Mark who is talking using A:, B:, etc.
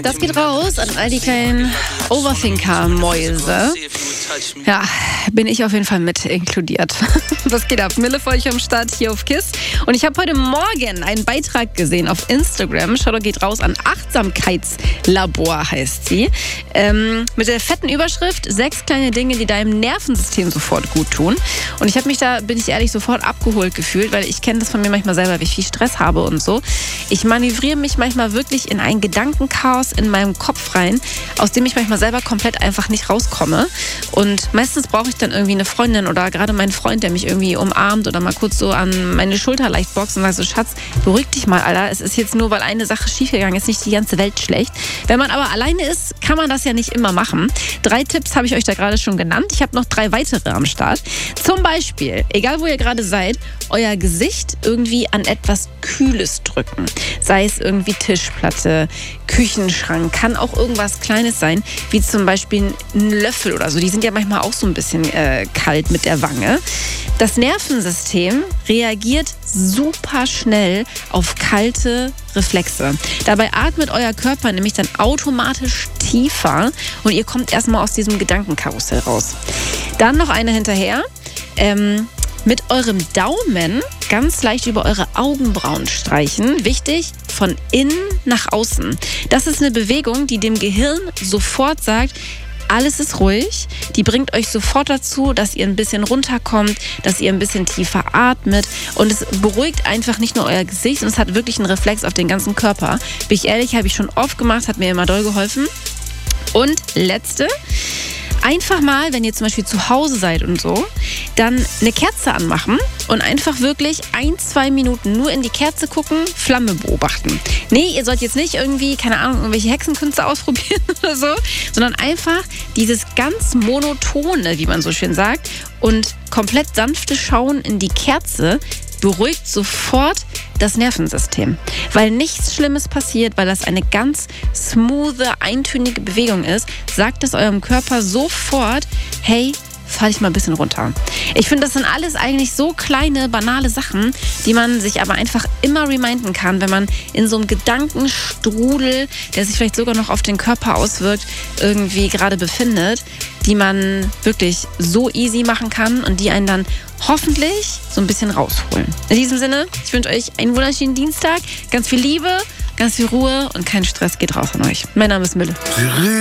A: Das geht raus an all die kleinen Overthinker-Mäuse. Ja, bin ich auf jeden Fall mit inkludiert. Was geht ab? Mille für euch am Start hier auf KISS. Und ich habe heute Morgen einen Beitrag gesehen auf Instagram. Shoutout geht raus an Achtsamkeitslabor, heißt sie. Mit der fetten Überschrift 6 kleine Dinge, die deinem Nervensystem sofort gut tun. Und ich habe mich da, bin ich ehrlich, sofort abgeholt gefühlt, weil ich kenne das von mir manchmal selber, wie ich viel Stress habe und so. Ich manövriere mich manchmal wirklich in ein Gedankenchaos in meinem Kopf rein, aus dem ich manchmal selber komplett einfach nicht rauskomme. Und meistens brauche ich dann irgendwie eine Freundin oder gerade meinen Freund, der mich irgendwie umarmt oder mal kurz so an meine Schulter leicht boxt und sagt so, Schatz, beruhig dich mal, Alter. Es ist jetzt nur, weil eine Sache schiefgegangen ist, nicht die ganze Welt schlecht. Wenn man aber alleine ist, kann man das ja nicht immer machen. 3 Tipps habe ich euch da gerade schon genannt. Ich habe noch 3 weitere am Start. Zum Beispiel, egal wo ihr gerade seid, euer Gesicht irgendwie an etwas Kühles drücken. Sei es irgendwie Tischplatte, Küchenschrank, kann auch irgendwas Kleines sein, wie zum Beispiel ein Löffel oder so. Die sind ja manchmal auch so ein bisschen kalt mit der Wange. Das Nervensystem reagiert super schnell auf kalte Reflexe. Dabei atmet euer Körper nämlich dann automatisch tiefer und ihr kommt erstmal aus diesem Gedankenkarussell raus. Dann noch eine hinterher. Mit eurem Daumen ganz leicht über eure Augenbrauen streichen. Wichtig, von innen nach außen. Das ist eine Bewegung, die dem Gehirn sofort sagt, alles ist ruhig. Die bringt euch sofort dazu, dass ihr ein bisschen runterkommt, dass ihr ein bisschen tiefer atmet. Und es beruhigt einfach nicht nur euer Gesicht, sondern es hat wirklich einen Reflex auf den ganzen Körper. Bin ich ehrlich, habe ich schon oft gemacht, hat mir immer doll geholfen. Und letzte, einfach mal, wenn ihr zum Beispiel zu Hause seid und so, dann eine Kerze anmachen und einfach wirklich 1-2 Minuten nur in die Kerze gucken, Flamme beobachten. Nee, ihr sollt jetzt nicht irgendwie, keine Ahnung, irgendwelche Hexenkünste ausprobieren oder so, sondern einfach dieses ganz monotone, wie man so schön sagt, und komplett sanfte Schauen in die Kerze beruhigt sofort das Nervensystem. Weil nichts Schlimmes passiert, weil das eine ganz smooth, eintönige Bewegung ist, sagt es eurem Körper sofort, hey, fahr dich mal ein bisschen runter. Ich finde, das sind alles eigentlich so kleine, banale Sachen, die man sich aber einfach immer reminden kann, wenn man in so einem Gedankenstrudel, der sich vielleicht sogar noch auf den Körper auswirkt, irgendwie gerade befindet, die man wirklich so easy machen kann und die einen dann hoffentlich so ein bisschen rausholen. In diesem Sinne, ich wünsche euch einen wunderschönen Dienstag, ganz viel Liebe, ganz viel Ruhe und kein Stress geht raus an euch. Mein Name ist Mille.